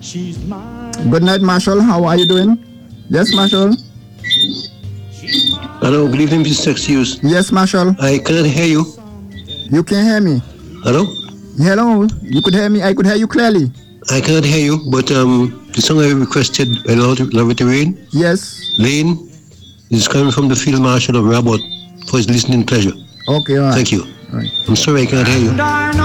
Good night, Marshall. How are you doing? Yes, Marshall. Hello, good evening, Mr. Hughes. Yes, Marshall. I cannot hear you. You can hear me. Hello? Hello. You could hear me. I could hear you clearly. I cannot hear you, but the song I requested by Loretta Rain, Yes. Lane, is coming from the Field Marshal of Rabot for his listening pleasure. Okay, all right. Thank you. All right. I'm sorry I cannot hear you.